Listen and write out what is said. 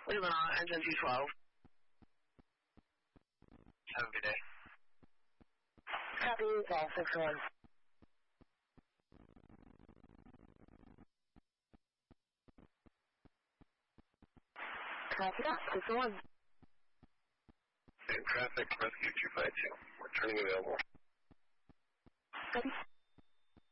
Leaving on engine 212. Have a good day. Copy, call 61. Copy that, 61. Same traffic, rescue 252. Returning available. Copy.